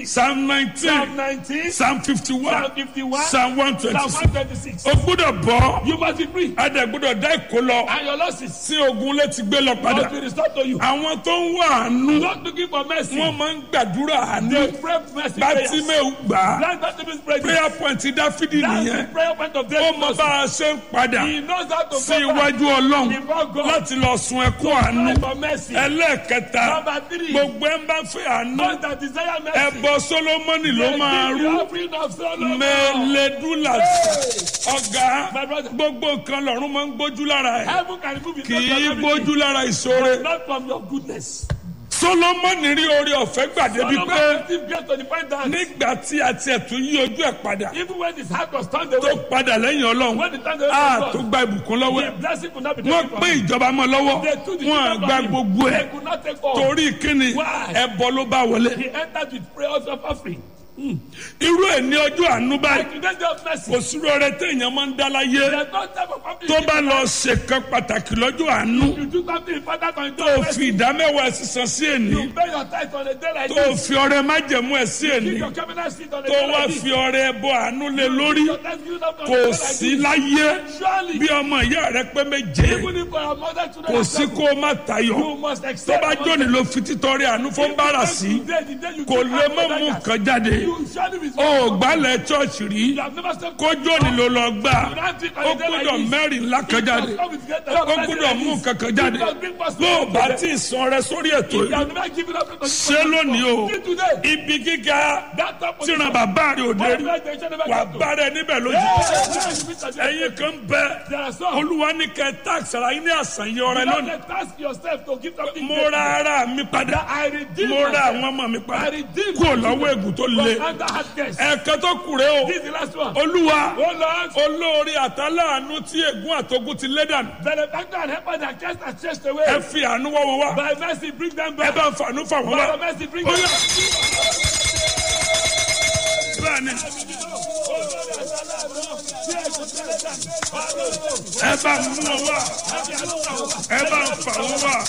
Psalm 19, Psalm 51, Psalm 126. O gbọ́dọ̀ bọ́. You must be free. Adé gbọ́dọ̀ dá ìkó lọ. And your losses Sí ogun létí gbé lọ padà. must be restored to you. Àwọn tó ń wá àánú. Not looking for mercy. Wọ́n máa ń gbàdúrà àánú. They pray mercy prayers. Bátímẹ́ù gbà. Grant Bartimaeus prayer. Prayer point Dáfídì That's nìyẹn. the prayer point of Ó David. mọ bá a ṣe ń padà He knows how to sí go back iwájú Ọlọ́run before God. láti lọ sun ẹkún àánú. Cry for mercy. Ẹlẹ́ẹ̀kẹta, Number 3. gbogbo ẹ̀ ń bá fẹ́ àánú. Those that desire mercy. Ẹbọ Sólómọ́nì ló máa rú. Mẹ́lẹ́dúlà ọ̀gá My brother. gbogbo nǹkan lọ́run máa ń gbójú lára ẹ̀. Heaven can remove it. Kì í gbójú lára ìṣòro. Not from your goodness. Sólómọ́nì rí oore ọ̀fẹ́ gbàdé bí pé Solomon still get to the point that nígbà tí a tiẹ̀ tún yí ojú ẹ̀ padà even when his heart was turned tó away, padà lẹ́yìn Ọlọ́run when the turned away á from tó God, gba ìbùkún lọ́wọ́ the ẹ̀. blessing could not be Wọ́n taken from pín him. ìjọba mọ́ lọ́wọ́ They took the wọ́n kingdom gba from him. gbogbo ẹ̀ They could not take all. torí kíni Why? ẹbọ ló bá wọlé. He entered with prayers of offering. Irú ẹ̀ ní ọjọ́ àánú báyìí Like today's day of mercy. kò sírò rẹ téèyàn máa ń dá láyé There's no type of offering. tó bá lọ ṣèkan pàtàkì lọ́jọ́ àánú You do something important on tó your fi ìdámẹ́wàá ẹ̀ sísan sí èní You pay your tithe on a day like tó this. fi ọrẹ májẹ̀mú ẹ̀ sí èní Keep your cabinet seat on a tó day wá like this. fi ọrẹ ẹbọ àánú lé lórí Your thanksgiving up on a kò day like sí this. láyé Surely, bí ọmọ ìyá rẹ pé méje even if our mother children kò are sí suffering, kó o má tayọ you must tó accept. bá jóni ló fi títọrẹ àánú fún bára sí kò lè mọ́ mú nǹkan jáde You surely be ó gbálẹ̀ chọ́ọ̀chì rí You have never stepped kójó ni ló lọ gbà ó gbúdọ̀ mẹ́rin ńlá kan jáde ó gbúdọ̀ mú nǹkan kan jáde bó o bá tí ì san rẹ sórí ètò You yìí have never given up. ṣé lónìí o See today. ibi gíga That top of tíran bàbá rẹ òde rí wà bá rẹ níbẹ̀ lójú ẹ̀yin kan bẹ There are some. olúwa ní kẹ táàkì ara yín ní àṣàyàn ọrẹ You lónìí don't task yourself to give something. mo ra ara mi padà I redeem mo ra myself. àwọn ọmọ mi I padà redeem kúrò myself lọ́wọ́ ègùn tó le from under hard case. ẹ̀ẹ̀kan tó kù rẹ o This is the last one. olúwa Oh Lord, olórí àtàláàánú tí ègún àtogún ti lé dànù benefactor and helper that cast are chased away. ẹ fi àánú wọ́ wọn wá By mercy, bring them ẹ back. bá ń fàánú fà wọn By wá. mercy, bring Ó them yá. back. Bẹ́ẹ̀ni ẹ bá mú wọn wá ẹ bá ń fà wọn wá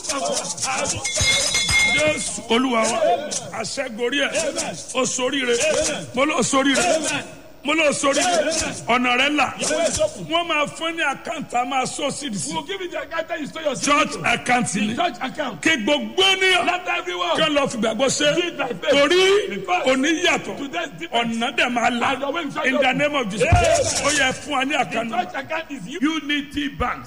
Jésù Olúwa wa àṣẹgorí ẹ o ṣoríire mo lọ ṣoríire mo lọ ṣoríire ọ̀nà rẹ là wọ́n máa fún ní àkáǹtì a máa sọ sí ìdísí We'll give you the account you store your church account ni church account. kí gbogbo ènìyàn Let everyone kí lọ fìgbàgbọ́ ṣe do it by faith. torí Because òní yàtọ̀ today's different. ọ̀nà dẹ̀ máa la And your way is in the name of Jesus ó yẹ fún wa ní The àkáǹtì. church account is you. Unity Bank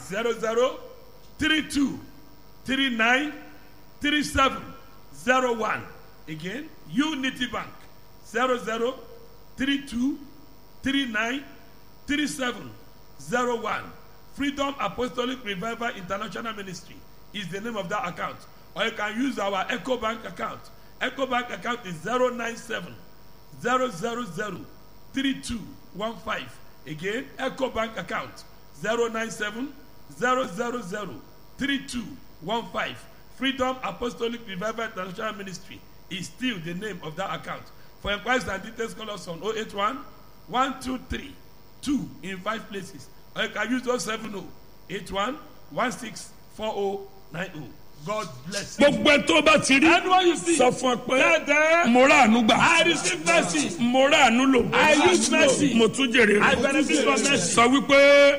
0032393701. Again, Unity Bank 0032393701. Freedom Apostolic Revival International Ministry is the name of that account. Or you can use our Echo Bank account. Echo Bank account is 097 000 3215. Again, Echo Bank account 097 000 3215. Freedom Apostolic Revival International Ministry is still the name of that account. For inquiries and details, call us on 081 123 2 in 5 places. Or you can use 070 81 164090. God bless you. Gbogbo ẹ tó bá ti rí Anyone you see. sọ fún ẹ pé There. mo rà àánú gbà. I receive mercy. Mo rà àánú lò. I use mercy. Mo tún jèrè I rẹ̀. benefit from mercy. Sọ wípé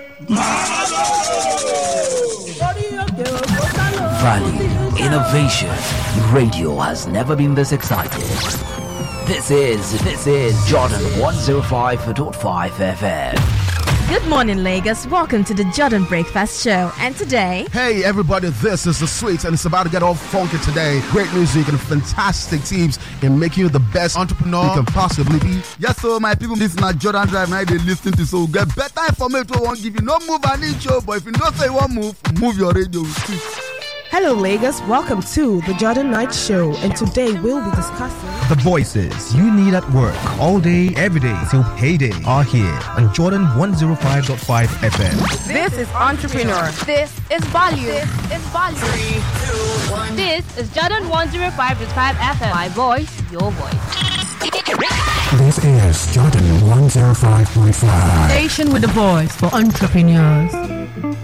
Value, innovation. Radio has never been this excited. This is Jordan 105.5 FM. Good morning, Lagos. Welcome to the Jordan Breakfast Show. And today, Hey everybody, this is The Sweets and it's about to get all funky today. Great music and fantastic tips in making you the best entrepreneur you can possibly be. Yes, so my people, this is not Jordan Drive. Now they listen to so get better information. Won't give you no move an inch, but if you don't say one move your radio. Hello, Lagos. Welcome to the Jordan Night Show, and today we'll be discussing The voices you need at work all day, every day till payday are here on Jordan 105.5 FM. this is Entrepreneur. This is value. This is value. 3, 2, 1. This is Jordan 105.5 FM. My voice, your voice. This is Jordan 105.5. Station with the voice for entrepreneurs.